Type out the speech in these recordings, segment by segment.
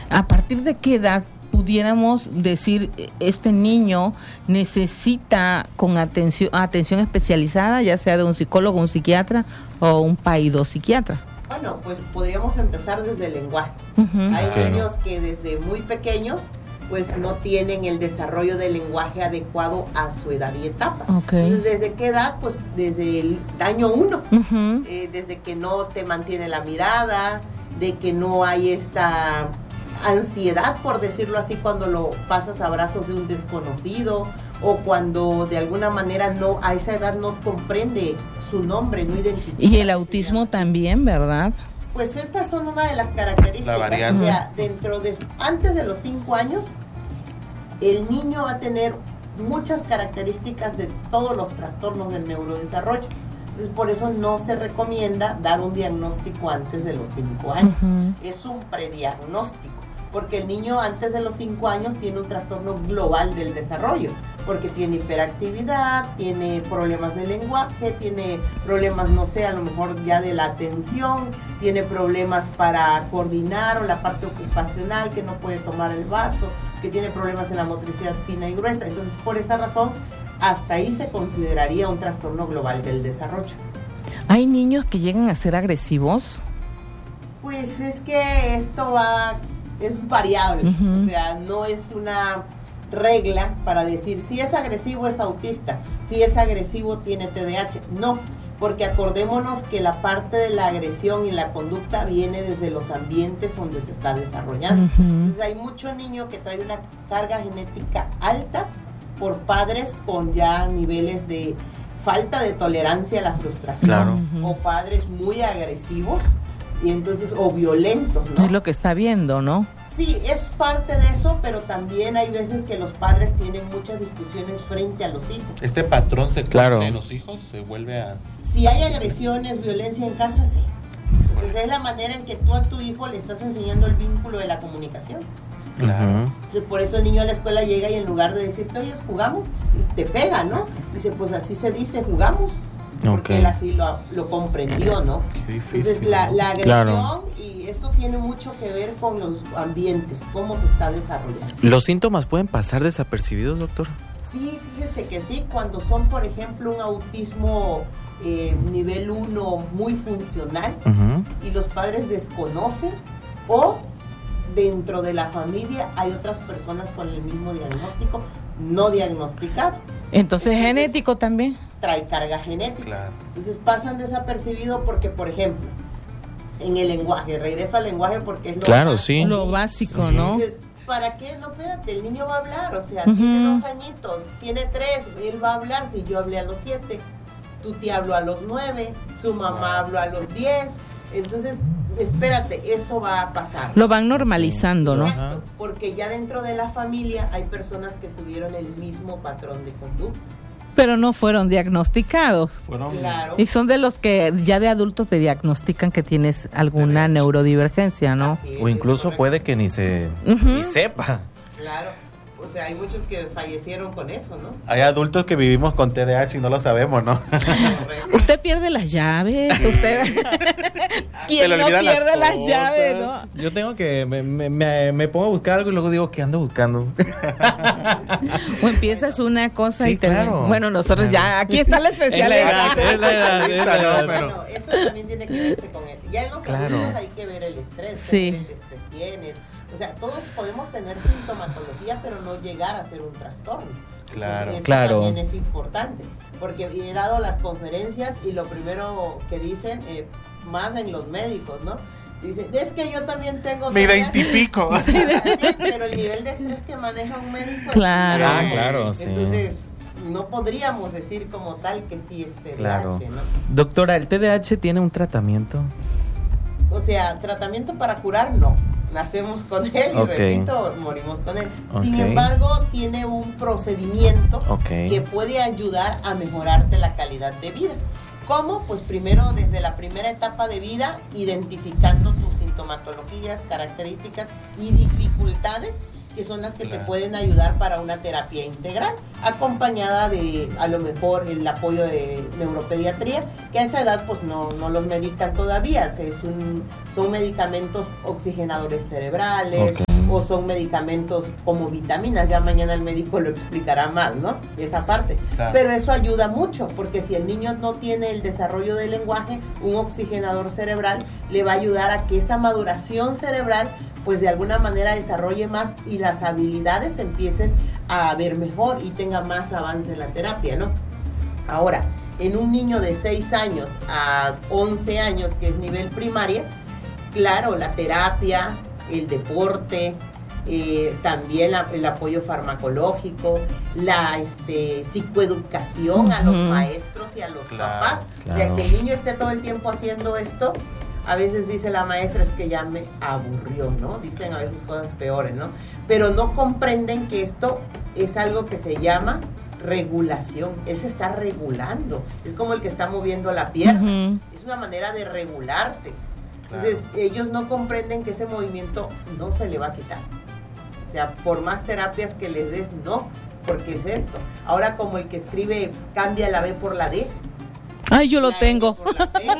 ¿A partir de qué edad pudiéramos decir este niño necesita con atención especializada, ya sea de un psicólogo, un psiquiatra o un paidopsiquiatra? Bueno, pues podríamos empezar desde el lenguaje. Hay niños que desde muy pequeños pues no tienen el desarrollo del lenguaje adecuado a su edad y etapa. Entonces, ¿desde qué edad? Pues desde el año 1, desde que no te mantiene la mirada, de que no hay esta ansiedad, por decirlo así, cuando lo pasas a brazos de un desconocido, o cuando de alguna manera no a esa edad no comprende su nombre, no identifica. Y el autismo también, ¿verdad? Pues estas son una de las características. O sea, antes de los 5 años, el niño va a tener muchas características de todos los trastornos del neurodesarrollo. Entonces, por eso no se recomienda dar un diagnóstico antes de los 5 años. Es un prediagnóstico, porque el niño antes de los 5 años tiene un trastorno global del desarrollo, porque tiene hiperactividad, tiene problemas de lenguaje, tiene problemas, no sé, a lo mejor ya de la atención, tiene problemas para coordinar o la parte ocupacional, que no puede tomar el vaso, que tiene problemas en la motricidad fina y gruesa. Entonces, por esa razón, hasta ahí se consideraría un trastorno global del desarrollo. ¿Hay niños que llegan a ser agresivos? Pues es que esto es variable, o sea, no es una regla para decir si es agresivo es autista, si es agresivo tiene TDAH. No, porque acordémonos que la parte de la agresión y la conducta viene desde los ambientes donde se está desarrollando. Entonces hay mucho niño que trae una carga genética alta por padres con ya niveles de falta de tolerancia a la frustración, o padres muy agresivos y entonces o violentos, ¿no? Es lo que está viendo, ¿no? Sí, es parte de eso, pero también hay veces que los padres tienen muchas discusiones frente a los hijos. ¿Este patrón se cumple en los hijos? ¿Se vuelve a...? Si hay agresiones, violencia en casa, sí. Entonces es la manera en que tú a tu hijo le estás enseñando el vínculo de la comunicación. Entonces, por eso el niño a la escuela llega y en lugar de decirte, oye, jugamos, te pega, ¿no? Dice, pues así se dice, jugamos. Porque él así lo comprendió, ¿no? Qué difícil. Entonces la agresión, y esto tiene mucho que ver con los ambientes, cómo se está desarrollando. ¿Los síntomas pueden pasar desapercibidos, doctor? Sí, fíjese que sí, cuando son, por ejemplo, un autismo nivel 1 muy funcional, y los padres desconocen, o dentro de la familia hay otras personas con el mismo diagnóstico no diagnosticado. Entonces genético también. Trae carga genética. Claro. Entonces pasan desapercibidos porque, por ejemplo, en el lenguaje, regreso al lenguaje porque es lo básico, ¿no? Entonces, ¿para qué? No, espérate, el niño va a hablar, o sea, tiene 2 añitos, tiene 3, él va a hablar. Si yo hablé a los 7, tu tía habló a los 9, su mamá habló a los 10, entonces, espérate, eso va a pasar. Lo van normalizando, ¿no? Exacto, porque ya dentro de la familia hay personas que tuvieron el mismo patrón de conducta. Pero no fueron diagnosticados. Claro. Y son de los que ya de adultos te diagnostican que tienes alguna neurodivergencia, ¿no? O incluso puede que ni sepa. Claro. O sea, hay muchos que fallecieron con eso, ¿no? Hay adultos que vivimos con TDAH y no lo sabemos, ¿no? Usted pierde las llaves, ¿Quién no pierde las llaves, no? Yo tengo que, me pongo a buscar algo y luego digo, ¿qué ando buscando? O empiezas una cosa sí, y te... claro. Bueno, nosotros ya, aquí está la especialidad. Es la edad. Bueno, eso también tiene que verse con él. Ya en los adultos hay que ver el estrés, qué nivel de estrés tienes. O sea, todos podemos tener sintomatología, pero no llegar a ser un trastorno. Claro, eso también es importante, porque he dado las conferencias y lo primero que dicen, más en los médicos, ¿no? Dicen, es que yo también tengo... Me identifico. Sí, pero el nivel de estrés que maneja un médico... Claro. Claro, sí. Entonces, no podríamos decir como tal que sí es TDAH, claro. ¿no? Doctora, ¿el TDAH tiene un tratamiento? O sea, tratamiento para curar, no. Nacemos con él y repito, morimos con él. Sin embargo, tiene un procedimiento que puede ayudar a mejorarte la calidad de vida. ¿Cómo? Pues primero, desde la primera etapa de vida, identificando tus sintomatologías, características y dificultades que son las que te pueden ayudar para una terapia integral, acompañada de, a lo mejor, el apoyo de neuropediatría, que a esa edad pues no los medican todavía, son medicamentos oxigenadores cerebrales, o son medicamentos como vitaminas, ya mañana el médico lo explicará más, ¿no? Esa parte. Claro. Pero eso ayuda mucho, porque si el niño no tiene el desarrollo del lenguaje, un oxigenador cerebral le va a ayudar a que esa maduración cerebral pues de alguna manera desarrolle más y las habilidades empiecen a ver mejor y tenga más avance en la terapia, ¿no? Ahora, en un niño de 6 años a 11 años, que es nivel primaria, claro, la terapia, el deporte, también el apoyo farmacológico, la psicoeducación a los maestros y a los papás. O sea, que el niño esté todo el tiempo haciendo esto, a veces dice la maestra, es que ya me aburrió, ¿no? Dicen a veces cosas peores, ¿no? Pero no comprenden que esto es algo que se llama regulación. Él se está regulando. Es como el que está moviendo la pierna. Es una manera de regularte. Entonces, ellos no comprenden que ese movimiento no se le va a quitar. O sea, por más terapias que les des, no, porque es esto. Ahora, como el que escribe, cambia la B por la D. Ay, yo lo tengo. Por la P,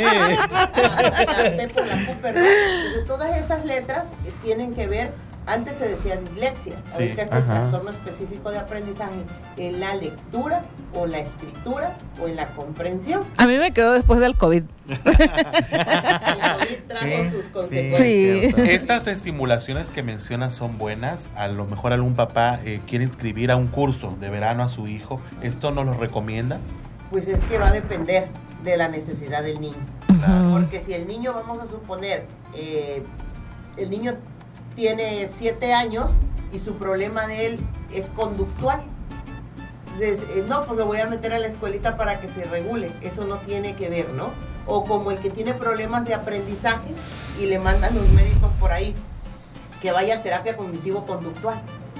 la P por la Q, perdón. Entonces, todas esas letras tienen que ver, antes se decía dislexia, ahorita es el trastorno específico de aprendizaje en la lectura o la escritura o en la comprensión. A mí me quedó después del COVID. El COVID trajo sus consecuencias. Estas estimulaciones que mencionas son buenas. A lo mejor algún papá quiere inscribir a un curso de verano a su hijo. ¿Esto nos lo recomienda? Pues es que va a depender de la necesidad del niño. Porque si el niño, vamos a suponer, el niño tiene 7 años y su problema de él es conductual. Entonces, no, pues lo voy a meter a la escuelita para que se regule. Eso no tiene que ver, ¿no? O como el que tiene problemas de aprendizaje y le mandan los médicos por ahí que vaya a terapia cognitivo-conductual.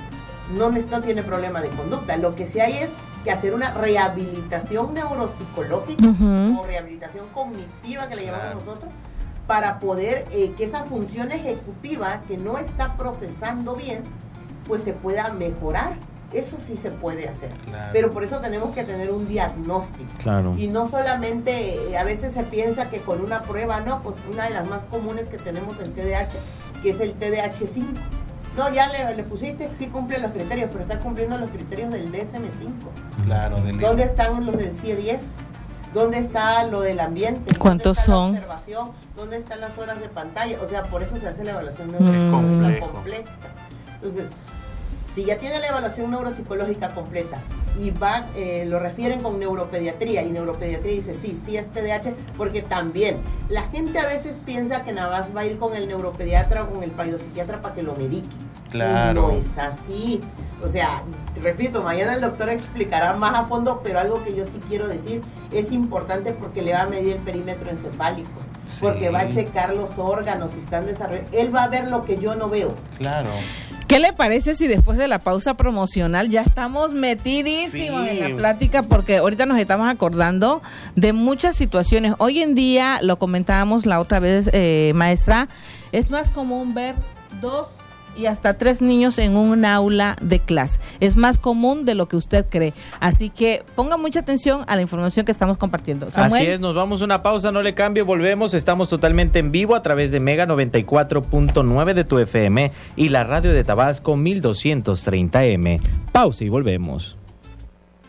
No tiene problema de conducta. Lo que sí hay es que hacer una rehabilitación neuropsicológica o rehabilitación cognitiva, que le llamamos nosotros, para poder que esa función ejecutiva que no está procesando bien, pues se pueda mejorar. Eso sí se puede hacer, pero por eso tenemos que tener un diagnóstico. Y no solamente, a veces se piensa que con una prueba, no, pues una de las más comunes que tenemos en TDAH, que es el TDAH5. No, ya le pusiste, sí cumple los criterios, pero está cumpliendo los criterios del DSM-5. Claro. ¿Dónde están los del CIE-10? ¿Dónde está lo del ambiente? ¿Cuántos son? La observación? ¿Dónde están las horas de pantalla? O sea, por eso se hace la evaluación neurológica completa. Entonces, si ya tiene la evaluación neuropsicológica completa y lo refieren con neuropediatría, y neuropediatría dice, sí es TDAH, porque también la gente a veces piensa que nada más va a ir con el neuropediatra o con el psiquiatra para que lo medique. Claro. Y no es así. O sea, repito, mañana el doctor explicará más a fondo, pero algo que yo sí quiero decir es importante porque le va a medir el perímetro encefálico, porque va a checar los órganos si están desarrollados. Él va a ver lo que yo no veo. Claro. ¿Qué le parece si después de la pausa promocional ya estamos metidísimos en la plática? Porque ahorita nos estamos acordando de muchas situaciones. Hoy en día, lo comentábamos la otra vez, maestra, es más común ver 2 y hasta 3 niños en un aula de clase. Es más común de lo que usted cree. Así que ponga mucha atención a la información que estamos compartiendo. Samuel. Así es, nos vamos a una pausa, no le cambie, volvemos. Estamos totalmente en vivo a través de Mega 94.9 de tu FM y la radio de Tabasco 1230M. Pausa y volvemos.